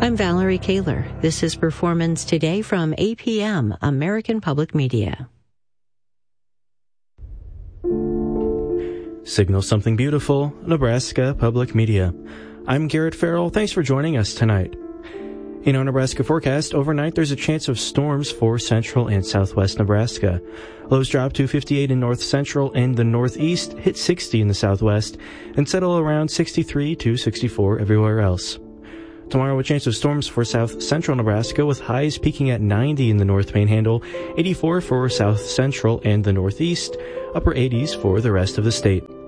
I'm Valerie Kaler. This is Performance Today from APM, American Public Media. Signal something beautiful, Nebraska Public Media. I'm Garrett Farrell. Thanks for joining us tonight. In our Nebraska forecast, overnight there's a chance of storms for central and southwest Nebraska. Lows drop to 58 in north central and the northeast, hit 60 in the southwest, and settle around 63 to 64 everywhere else. Tomorrow, a chance of storms for south central Nebraska with highs peaking at 90 in the north panhandle, 84 for south central and the northeast, upper 80s for the rest of the state.